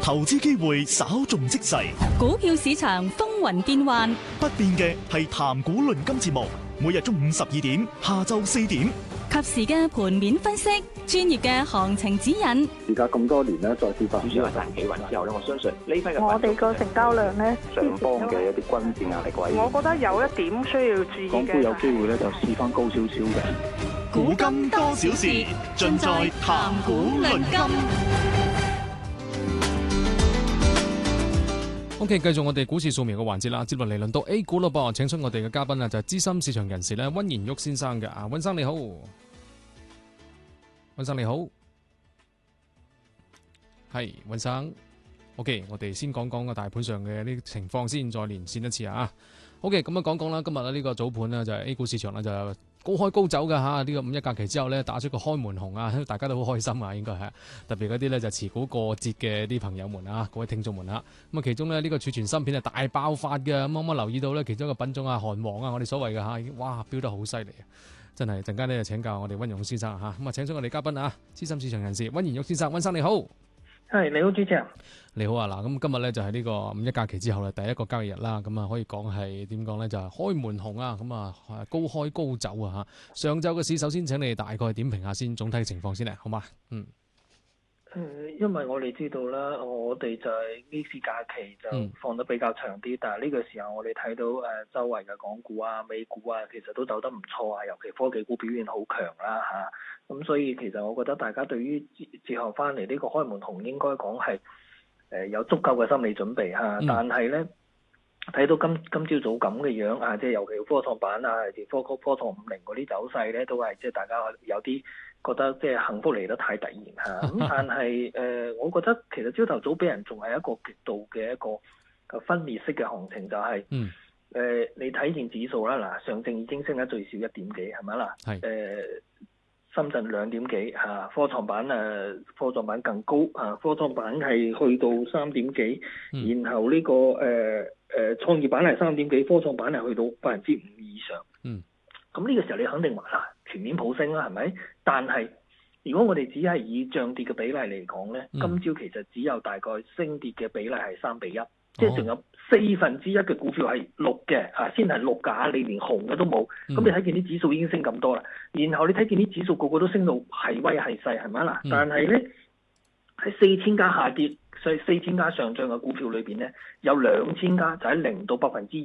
投資機會稍縱即逝， 股票市場風雲變幻， 不變嘅係談股論金節目，每日中午12點，下晝4點， 及時嘅盤面分析，專業嘅行情指引。 而家咁多年咧，再次發展主要係大企穩之後咧，我相信呢批嘅我哋個成交量咧， 上方嘅一啲均線壓力位， 我覺得有一點需要注意嘅。 港股有機會咧就試翻高少少嘅。 古今多少事，盡在談股論金。 OK， 繼續我哋股市掃描嘅環節啦，接落嚟輪到 A 股咯噃，請出我哋嘅嘉賓啊，就係資深市場人士咧，溫賢旭先生嘅。溫生你好，溫生你好，係溫生。OK， 我哋先講講個大盤上嘅呢情況先，再連線一次啊。OK， 咁講講啦，今日呢個早盤呢，就係 A 股市場呢，就高開高走嘅嚇，呢個五一假期之後呢，打出個開門紅啊，大家都好開心啊，應該係特別嗰啲呢，就持股過節嘅啲朋友們啊，各位聽眾們啊，咁啊其中呢，呢個儲存芯片係大爆發嘅，咁我留意到呢，其中一個品種啊韓王啊，我哋所謂嘅嚇，哇飆得好犀利啊，真係陣間呢，就請教我哋溫賢旭先生嚇，咁啊請出我哋嘉賓啊，資深市場人士溫賢旭先生，溫生你好。 係你好，主持人。 你好啊，嗱，咁今日咧就係呢個五一假期之後咧第一個交易日啦，咁啊可以講係點講咧，就係開門紅啊，咁啊高開高走啊吓。上晝嘅市，首先請你大概點評下先總體情況先咧，好嘛？ 因為我哋知道啦，我哋就係呢次假期就放得比較長啲，但係呢個時候我哋睇到周圍嘅港股啊、美股啊，其實都走得唔錯啊，尤其科技股表現好強啦嚇。咁所以其實我覺得大家對於接後翻嚟呢個開門紅應該講係有足夠嘅心理準備嚇。但係咧睇到今朝早咁嘅樣啊，即係尤其科創板啊、科創50嗰啲走勢咧，都係即係大家有啲覺得即係幸福嚟得太突然嚇。咁但係我覺得其實朝頭早俾人仲係一個極度嘅一個分裂式嘅行情，就係你睇見指數啦，嗱上證已經升得最少1點幾係咪啦？深圳2點幾嚇，科創板更高嚇，科創板係去到3點幾，然後呢個創業板係3點幾，科創板係去到5%以上。咁呢個時候你肯定話啦，全面普升啦，係咪？但係如果我哋只係以漲跌嘅比例嚟講咧，今朝其實只有大概升跌嘅比例係3:1，即係仲有1/4嘅股票係綠嘅嚇，先係綠㗎，你連紅嘅都冇。咁你睇見啲指數已經升咁多啦，然後你睇見啲指數個個都升到係威係勢，係咪啦？但係咧喺4000家下跌，所以4000家上漲嘅股票裏邊咧，有2000家就喺0到2%。